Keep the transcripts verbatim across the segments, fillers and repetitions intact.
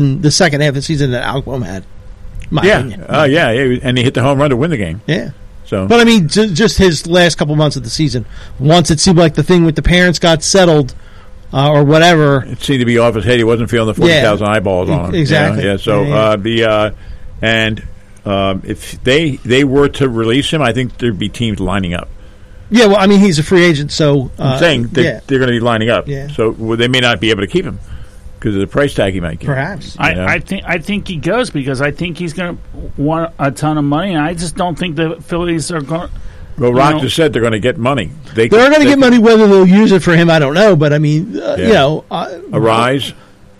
the second half of the season that Alcom had. My yeah, opinion. uh, yeah, yeah, and he hit the home run to win the game. Yeah. So, but I mean, j- just his last couple months of the season. Once it seemed like the thing with the parents got settled, uh, or whatever, it seemed to be off his head. He wasn't feeling the forty thousand yeah. eyeballs on him. Exactly. You know? Yeah. So yeah, yeah. Uh, the uh, and um, if they they were to release him, I think there'd be teams lining up. Yeah. Well, I mean, he's a free agent, so uh, I'm saying they, yeah. they're going to be lining up. Yeah. So well, they may not be able to keep him because of the price tag he might get. Perhaps. I, I think I think he goes because I think he's going to want a ton of money, and I just don't think the Phillies are going. Well, Rock just said they're going to get money. They they're going to get money. Whether they'll use it for him, I don't know. But I mean, uh, yeah. you know, uh, a rise.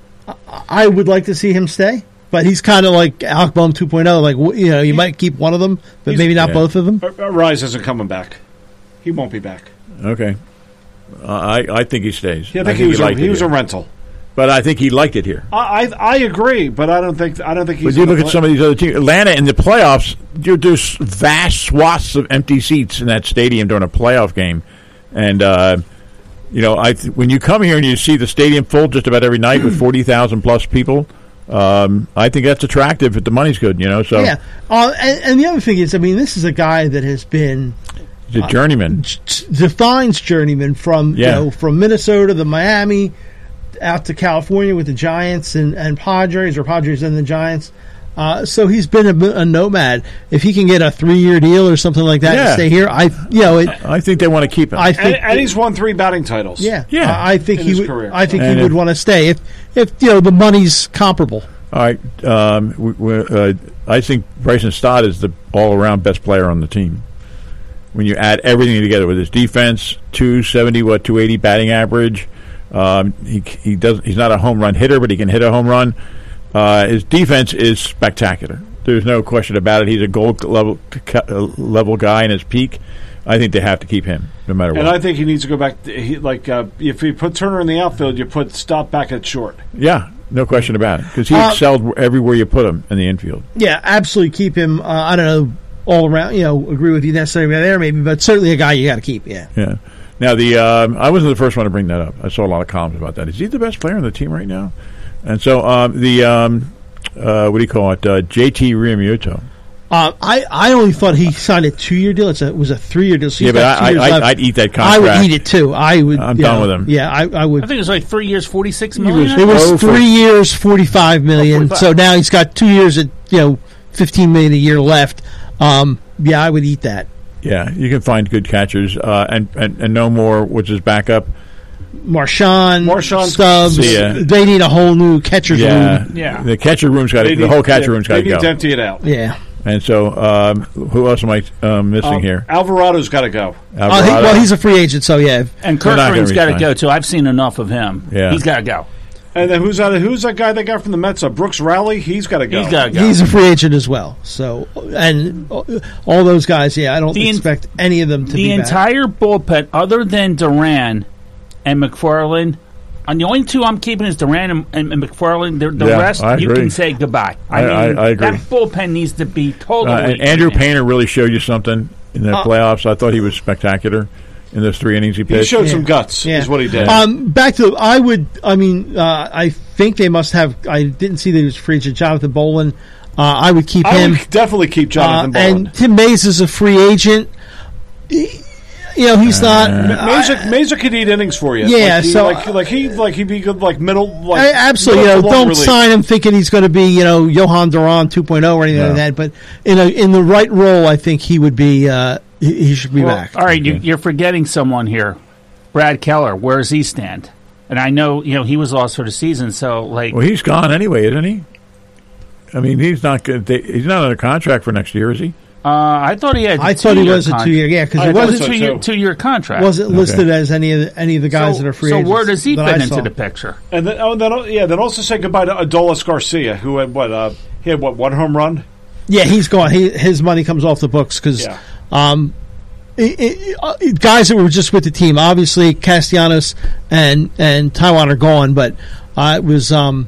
I would like to see him stay, but he's kind of like Alcbohm two point oh. Like, you know, you might keep one of them, but he's, maybe not yeah. both of them. A Rise isn't coming back. He won't be back. Okay, uh, I I think he stays. Yeah, I think, I think he he was he, a, he was here. a rental. But I think he liked it here. I I, I agree, but I don't think I don't think he's. But you look play. at some of these other teams. Atlanta in the playoffs, there's vast swaths of empty seats in that stadium during a playoff game, and uh, you know, I th- when you come here and you see the stadium full just about every night with forty thousand plus people, um, I think that's attractive if the money's good. You know, so yeah. Uh, and, and the other thing is, I mean, this is a guy that has been. He's a journeyman, uh, j- defines journeyman from yeah. you know from Minnesota to Miami. Out to California with the Giants and, and Padres, or Padres and the Giants. Uh, so he's been a, a nomad. If he can get a three-year deal or something like that yeah. to stay here, I you know it, I think they want to keep him. I think and, and he's won three batting titles. Yeah, yeah. Uh, I think in he his would. career. I think and he would want to stay if if you know the money's comparable. All right, um, we, we, uh, I think Bryson Stott is the all-around best player on the team. When you add everything together with his defense, two seventy, what two eighty batting average. Um, he he does. He's not a home run hitter, but he can hit a home run. Uh, his defense is spectacular. There's no question about it. He's a gold level level guy in his peak. I think they have to keep him no matter and what. And I think he needs to go back. To, he, like uh, if you put Turner in the outfield, you put Stott back at short. Yeah, no question about it, because he uh, excelled everywhere you put him in the infield. Yeah, absolutely keep him. Uh, I don't know all around. You know, agree with you necessarily there, maybe, but certainly a guy you got to keep. Yeah. Yeah. Now, the um, I wasn't the first one to bring that up. I saw a lot of columns about that. Is he the best player on the team right now? And so um, the, um, uh, what do you call it, uh, J T Realmuto. Uh, I, I only thought he signed a two-year deal. It's a, it was a three-year deal. So yeah, but I, I, left. I'd eat that contract. I would eat it, too. I would. I'm know, done with him. Yeah, I, I would. I think it was like three years, forty-six It million. was, it was oh, three years, forty-five million dollars. Oh, so now he's got two years at, you know, fifteen million dollars a year left. Um, yeah, I would eat that. Yeah, you can find good catchers, uh, and, and and no more, which is backup. Marchand, Marchand, Stubbs. Yeah. They need a whole new catcher's Yeah, room. Yeah. The catcher room's got to. The need- whole catcher they- room's got to They go. need to empty it out. Yeah. And so, um, who else am I um, missing Um, here? Alvarado's got to go. Uh, he, Alvarado. well, he's a free agent, so yeah. And They're not gonna Kirkland's got to resign. go, too. I've seen enough of him. Yeah. He's got to go. And then who's that? Who's that guy they got from the Mets? Uh, Brooks Rowley. He's got to go. He's got to go. He's a free agent as well. So, and all those guys, yeah, I don't The en- expect any of them to the be entire bullpen, other than Duran and McFarland, and the only two I'm keeping is Duran and, and, and McFarland. The, the Yeah, rest, I you agree. can say goodbye. I, I- mean, I- I agree. that bullpen needs to be totally. Uh, and Andrew clean. Painter really showed you something in the Uh, playoffs. I thought he was spectacular in those three innings he He pitched. showed Yeah. some guts. Yeah. Is what he did. Um, back to, I would, I mean, uh, I think they must have, I didn't see that he was free agent, Jonathan Bolin. Uh, I would keep I him. would definitely keep Uh, Jonathan Bolin. and Tim Mays is a free agent. He- you know, he's not. Mesa, I- Mesa could eat innings for you. Yeah, like he, so- like, like he like he'd be good like middle like I- absolutely, you middle know, to long don't relief. sign him thinking he's going to be, you know, Johan Duran two point oh or anything No. like that. But in a, in the right role, I think he would be. Uh, he, he should be Well, back. all right, you, you're forgetting someone here. Brad Keller, where does he stand? And I know, you know, he was lost for the season, so, like... Well, he's gone anyway, isn't he? I mean, he's not good. They, he's not under contract for next year, is he? Uh, I thought he had I a thought he two-year was a con- two year. Yeah, because I he thought It was wasn't a so, two-year, too. two-year contract. wasn't listed Okay. as any of the, any of the guys so, that are free so agents. where does he that fit I into saw. the picture? And then oh, then yeah, then also say goodbye to Adolis Garcia, who had what uh, he had what one home run. Yeah, he's gone. He, his money comes off the books because Yeah. um, it, it, uh, guys that were just with the team, obviously Castellanos and and Taiwan are gone, but uh, it was um,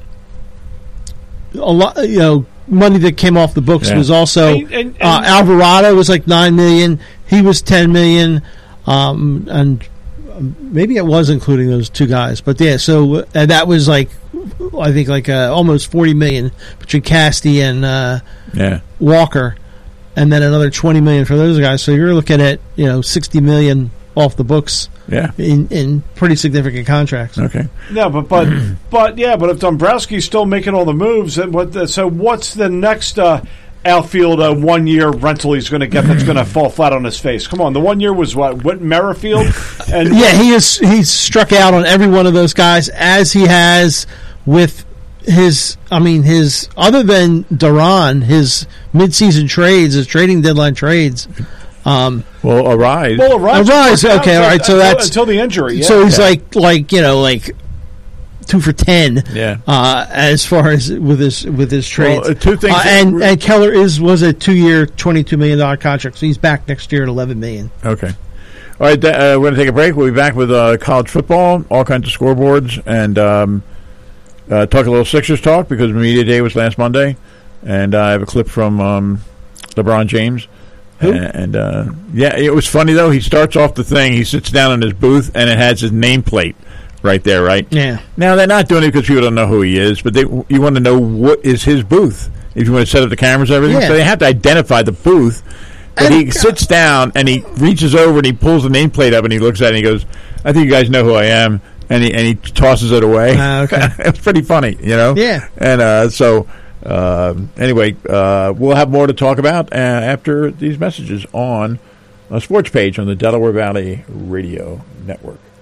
a lot. You know, money that came off the books Yeah. was also And- and- and- uh, Alvarado was like nine million. He was ten million, um, and um, maybe it was including those two guys. But yeah, so and that was like I think like uh, almost forty million between Casty and uh, Yeah. Walker, and then another twenty million for those guys. So you're looking at you know sixty million off the books. Yeah. In, in pretty significant contracts. Okay. Yeah, but but but yeah, but if Dombrowski's still making all the moves, then what? The, so what's the next uh, outfield uh, one year rental he's going to get that's going to fall flat on his face? Come on, the one year was what? Whit Merrifield, and Yeah, he is. He's struck out on every one of those guys as he has with his. I mean, his other than Duran, his midseason trades, his trading deadline trades. Um, Well, Arise. well, Arise, Arise, worked out okay, all right, so until, that's- until the injury. Yeah. So he's like, like you know, like two for ten. Yeah. Uh, as far as with his with his trades, Well, uh, two things Uh, that and re- and Keller is was a two year, twenty two million dollar contract, so he's back next year at eleven million. Okay. All right, th- uh, we're going to take a break. We'll be back with uh, college football, all kinds of scoreboards, and um, uh, talk a little Sixers talk because Media Day was last Monday. And uh, I have a clip from um, LeBron James. Who? And, uh, yeah, it was funny, though. He starts off the thing. He sits down in his booth, and it has his nameplate right there, right? Yeah. Now, they're not doing it because people don't know who he is, but they, you want to know what is his booth if you want to set up the cameras and everything. Yeah. So they have to identify the booth. But And- he sits down and he reaches over and he pulls the nameplate up and he looks at it and he goes, I think you guys know who I am. And he, and he tosses it away. Ah, okay. It's pretty funny, you know? Yeah. And uh, so, uh, anyway, uh, we'll have more to talk about uh, after these messages on a sports page on the Delaware Valley Radio Network.